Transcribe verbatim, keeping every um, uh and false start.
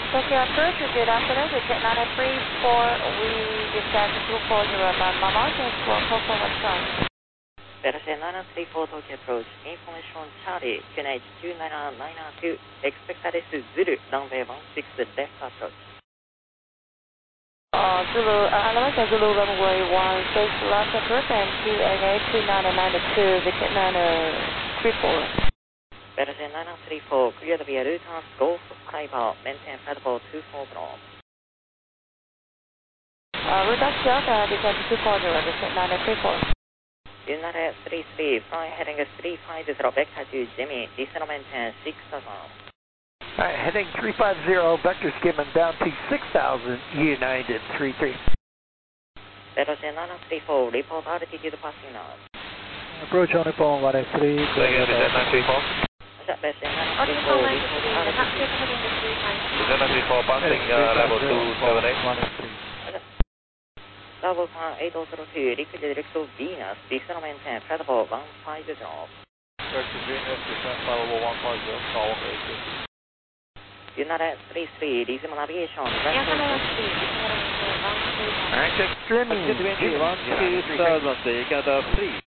Tokyo approach, good afternoon, Vietjet nine three four, we dispatch two four zero Mama Mountain, four four four one five. Vietjet nine three four Tokyo approach, information Charlie, Q N H two nine nine two, expected is Zulu, runway one six left approach. Uh, Zulu, uh, Alameda Zulu runway one six left approach and Q N H two nine nine two, Vietjet nine three four. Vietjet nine three four, cleared via Luton's Gulf Fiber, maintain flight level two four zero. Uh, Luton Delta, descent two four zero, Vietjet nine three four. United three three, fly heading three five zero, vector to Jimmy, descent maintain six thousand. Alright, heading three five zero, vector skimming down to six thousand, United three three. Vietjet nine three four, report altitude passing now. Approach on Nippon one eight three. Vietjet nine three four. Vietjet nine three four, report altitude. Vietjet nine three four, passing uh, level two seven eight. Level eight zero zero two, liquid direct to Venus, descent maintain flight level one five zero. Direct to Venus, descent flight level one five zero, call one eight two. United three three, resume navigation. Alright, check streaming. one two thousand, Canada three.